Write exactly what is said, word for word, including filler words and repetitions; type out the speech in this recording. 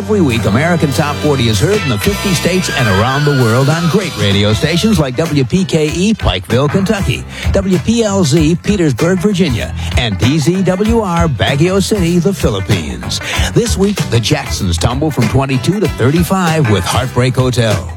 Every week, American Top forty is heard in the fifty states and around the world on great radio stations like W P K E, Pikeville, Kentucky, W P L Z, Petersburg, Virginia, and P Z W R, Baguio City, the Philippines. This week, the Jacksons tumble from twenty-two to thirty-five with Heartbreak Hotel.